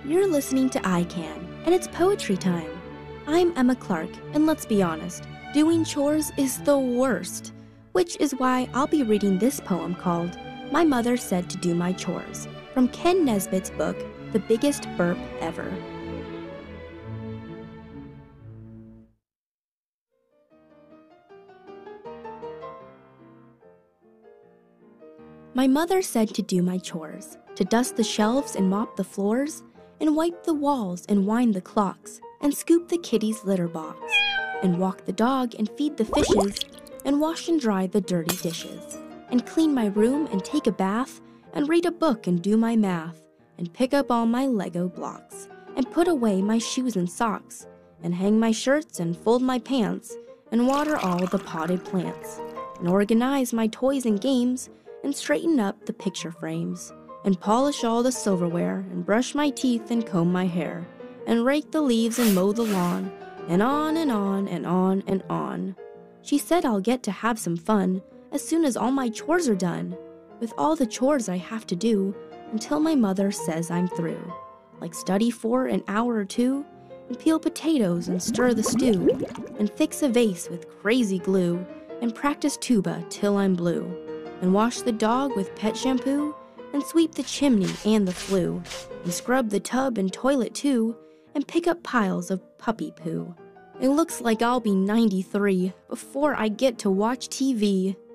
You're listening to I Can, and it's poetry time. I'm Emma Clark, and let's be honest, doing chores is the worst, which is why I'll be reading this poem called My Mother Said to Do My Chores, from Ken Nesbitt's book, The Biggest Burp Ever. My mother said to do my chores, to dust the shelves and mop the floors, and wipe the walls and wind the clocks, and scoop the kitty's litter box, and walk the dog and feed the fishes, and wash and dry the dirty dishes, and clean my room and take a bath, and read a book and do my math, and pick up all my Lego blocks, and put away my shoes and socks, and hang my shirts and fold my pants, and water all the potted plants, and organize my toys and games, and straighten up the picture frames, and polish all the silverware, and brush my teeth and comb my hair, and rake the leaves and mow the lawn, and on and on and on and on. She said I'll get to have some fun as soon as all my chores are done, with all the chores I have to do until my mother says I'm through, like study for an hour or two, and peel potatoes and stir the stew, and fix a vase with crazy glue, and practice tuba till I'm blue, and wash the dog with pet shampoo, and sweep the chimney and the flue, and scrub the tub and toilet too, and pick up piles of puppy poo. It looks like I'll be 93 before I get to watch TV.